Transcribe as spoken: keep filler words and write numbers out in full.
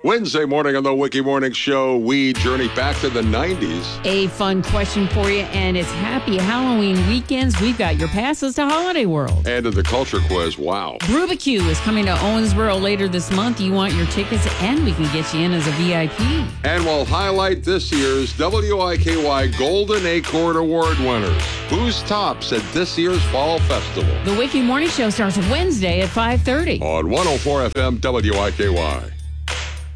Wednesday morning on the Wiki Morning Show, we journey back to the nineties. A fun question for you, and it's Happy Halloween weekends. We've got your passes to Holiday World. And to the culture quiz, wow. Rubik's is coming to Owensboro later this month. You want your tickets, and we can get you in as a V I P. And we'll highlight this year's W I K Y Golden Acorn Award winners. Who's tops at this year's Fall Festival? The Wiki Morning Show starts Wednesday at five thirty. On one oh four F M W I K Y.